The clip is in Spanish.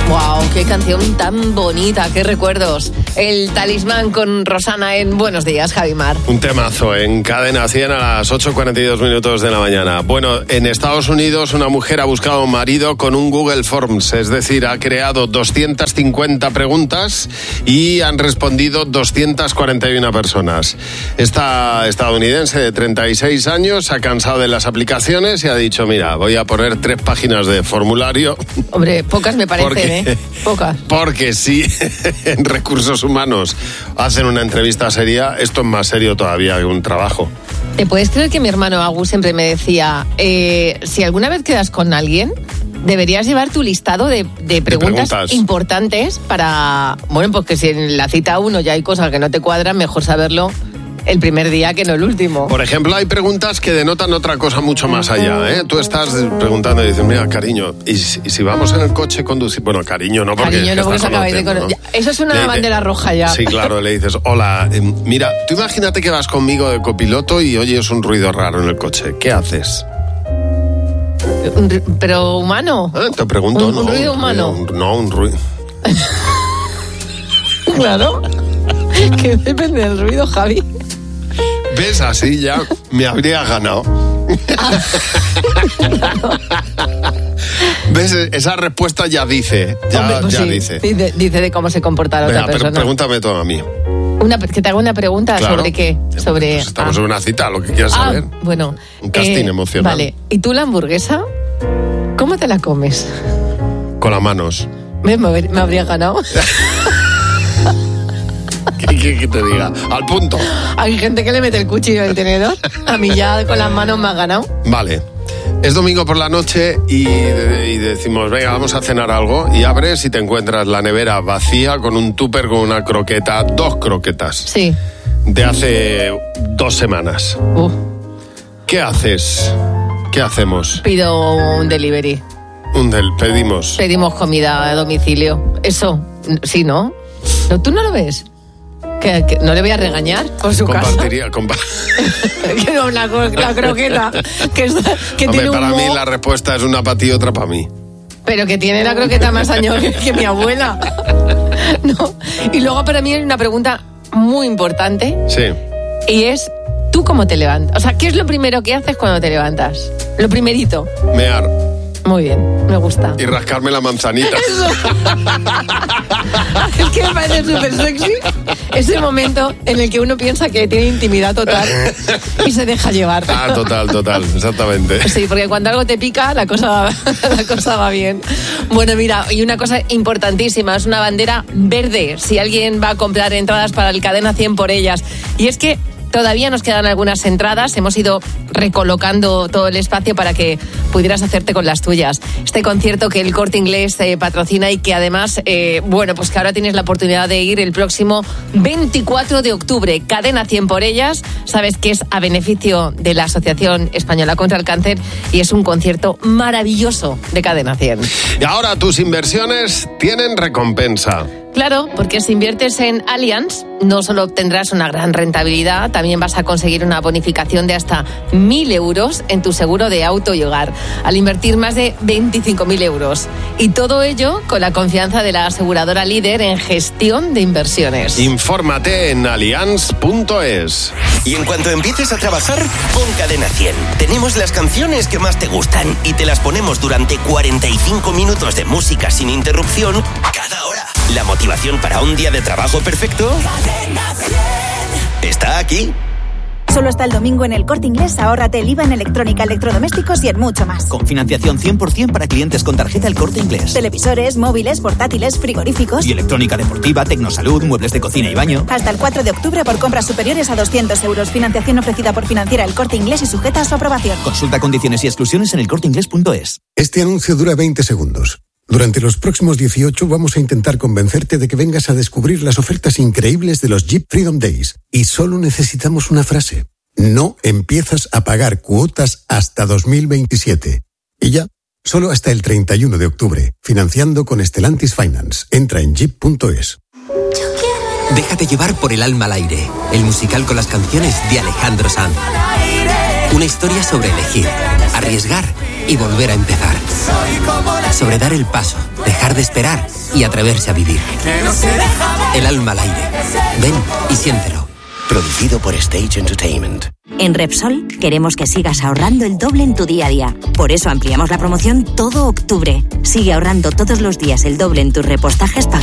Wow, qué canción tan bonita, qué recuerdos. El Talismán con Rosana en Buenos Días, Javimar. Un temazo en Cadena 100 a las 8:42 de la mañana. Bueno, en Estados Unidos una mujer ha buscado a un marido con un Google Forms, es decir, ha creado 250 preguntas y han respondido 241 personas. Esta estadounidense de 36 años se ha cansado de las aplicaciones y ha dicho, mira, voy a poner 3 páginas de formulario. Hombre, pocas me parecen, Pocas. Porque si en recursos humanos hacen una entrevista seria, esto es más serio todavía que un trabajo. ¿Te puedes creer que mi hermano Agus siempre me decía, si alguna vez quedas con alguien, deberías llevar tu listado de preguntas importantes para, bueno, pues que si en la cita 1 ya hay cosas que no te cuadran, mejor saberlo el primer día que no el último. Por ejemplo, hay preguntas que denotan otra cosa mucho más allá, ¿eh? Tú estás preguntando y dices, mira, cariño, ¿y si vamos en el coche conducir? Bueno, cariño, no, porque... Cariño, no, porque acabáis de conocer, ¿no? Eso es una bandera roja ya. Sí, claro, le dices, hola, mira, tú imagínate que vas conmigo de copiloto y oyes un ruido raro en el coche. ¿Qué haces? ¿Pero humano? Te pregunto, ¿Un ruido humano? Un ruido... Claro, que depende del ruido, Javi. ¿Ves? Así ya me habría ganado. ¿Ves? Esa respuesta ya dice. Hombre, pues dice. Dice de cómo se comporta la otra persona. Pregúntame todo a mí. Que te haga una pregunta, claro. ¿Sobre qué? Sobre... Pues estamos en una cita, lo que quieras saber. Bueno. Un casting emocional. Vale. ¿Y tú la hamburguesa? ¿Cómo te la comes? Con las manos. Me habría ganado. ¿Qué te diga? Al punto. Hay gente que le mete el cuchillo en el tenedor. A mí ya con las manos me ha ganado. Vale. Es domingo por la noche y decimos, venga, vamos a cenar algo. Y abres y te encuentras la nevera vacía con un tupper con una croqueta, 2 croquetas. Sí. De hace 2 semanas. ¿Qué haces? ¿Qué hacemos? Pido un delivery. Pedimos. Pedimos comida a domicilio. Eso, sí, ¿no? ¿No? ¿Tú no lo ves? ¿Que no le voy a regañar por su casa? Que no, la croqueta. Que hombre, tiene para mí la respuesta es una para ti y otra para mí. Pero que tiene la croqueta más años que mi abuela. No. Y luego para mí hay una pregunta muy importante. Sí. Y es, ¿tú cómo te levantas? O sea, ¿qué es lo primero que haces cuando te levantas? Lo primerito. Mear. Muy bien, me gusta. Y rascarme la manzanita. Eso. Es que me parece súper sexy ese momento en el que uno piensa que tiene intimidad total y se deja llevar. Total, exactamente. Sí, porque cuando algo te pica, la cosa va bien. Bueno, mira, y una cosa importantísima, es una bandera verde, si alguien va a comprar entradas para el Cadena 100 por ellas. Y es que todavía nos quedan algunas entradas, hemos ido recolocando todo el espacio para que pudieras hacerte con las tuyas. Este concierto que el Corte Inglés patrocina y que además, bueno, pues que ahora tienes la oportunidad de ir el próximo 24 de octubre, Cadena 100 por ellas, sabes que es a beneficio de la Asociación Española contra el Cáncer y es un concierto maravilloso de Cadena 100. Y ahora tus inversiones tienen recompensa. Claro, porque si inviertes en Allianz, no solo obtendrás una gran rentabilidad, también vas a conseguir una bonificación de hasta 1.000 euros en tu seguro de auto y hogar, al invertir más de 25.000 euros. Y todo ello con la confianza de la aseguradora líder en gestión de inversiones. Infórmate en allianz.es. Y en cuanto empieces a trabajar, pon Cadena 100. Tenemos las canciones que más te gustan y te las ponemos durante 45 minutos de música sin interrupción cada hora. La motivación para un día de trabajo perfecto está aquí. Solo hasta el domingo en el Corte Inglés, ahórrate el IVA en electrónica, electrodomésticos y en mucho más. Con financiación 100% para clientes con tarjeta El Corte Inglés. Televisores, móviles, portátiles, frigoríficos. Y electrónica deportiva, tecnosalud, muebles de cocina y baño. Hasta el 4 de octubre por compras superiores a 200 euros. Financiación ofrecida por Financiera El Corte Inglés y sujeta a su aprobación. Consulta condiciones y exclusiones en elcorteinglés.es. Este anuncio dura 20 segundos. Durante los próximos 18 vamos a intentar convencerte de que vengas a descubrir las ofertas increíbles de los Jeep Freedom Days. Y solo necesitamos una frase. No empiezas a pagar cuotas hasta 2027. Y ya, solo hasta el 31 de octubre. Financiando con Stellantis Finance. Entra en jeep.es. Déjate llevar por El alma al aire. El musical con las canciones de Alejandro Sanz. Una historia sobre elegir, arriesgar y volver a empezar. Sobre dar el paso, dejar de esperar y atreverse a vivir. El alma al aire. Ven y siéntelo. Producido por Stage Entertainment. En Repsol queremos que sigas ahorrando el doble en tu día a día. Por eso ampliamos la promoción todo octubre. Sigue ahorrando todos los días el doble en tus repostajes pagados